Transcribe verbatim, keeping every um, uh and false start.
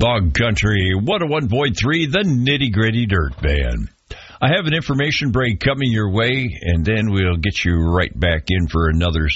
Bog Country one oh one point three, the Nitty Gritty Dirt Band. I have an information break coming your way, and then we'll get you right back in for another